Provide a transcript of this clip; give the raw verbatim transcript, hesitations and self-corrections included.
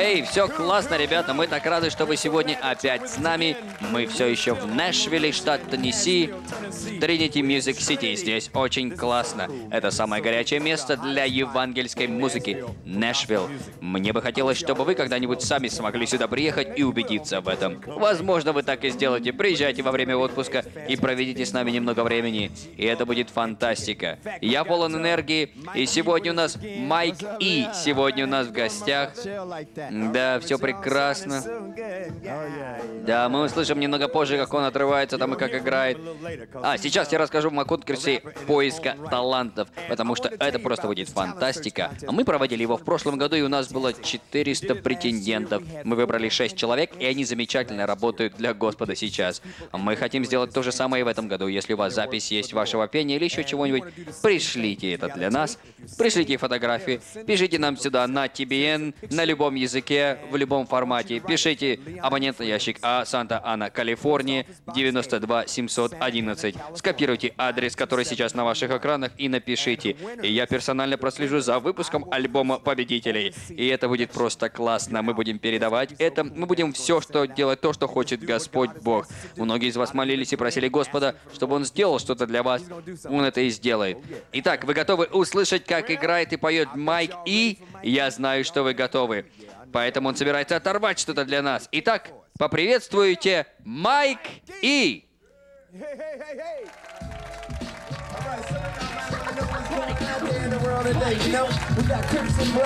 Эй, все классно, ребята, мы так рады, что вы сегодня опять с нами. Мы все еще в Нэшвилле, штат Теннесси, Trinity Music City. Здесь очень классно. Это самое горячее место для евангельской музыки. Нэшвилл. Мне бы хотелось, чтобы вы когда-нибудь сами смогли сюда приехать и убедиться в этом. Возможно, вы так и сделаете. Приезжайте во время отпуска и проведите с нами немного времени. И это будет фантастика. Я полон энергии, и сегодня у нас Майк И. Сегодня у нас в гостях. Да, все прекрасно. Да, мы услышим немного позже, как он отрывается там и как играет. А, сейчас я расскажу вам о конкурсе поиска талантов, потому что это просто будет фантастика. Мы проводили его в прошлом году, и у нас было четыреста претендентов. Мы выбрали шесть человек, и они замечательно работают для Господа сейчас. Мы хотим сделать то же самое и в этом году. Если у вас запись есть вашего пения или еще чего-нибудь, пришлите это для нас. Пришлите фотографии, пишите нам сюда на Ти Би Эн, на любом языке, в любом формате. Пишите абонентный ящик А, Санта-Ана, Калифорния, девяносто два семьсот одиннадцать. Скопируйте адрес, который сейчас на ваших экранах, и напишите. И я персонально прослежу за выпуском альбома победителей. И это будет просто классно. Мы будем передавать это. Мы будем все, что делать то, что хочет Господь Бог. Многие из вас молились и просили Господа, чтобы Он сделал что-то для вас. Он это и сделает. Итак, вы готовы услышать, как играет и поет Майк И? Я знаю, что вы готовы. Поэтому он собирается оторвать что-то для нас. Итак, поприветствуйте Майк И.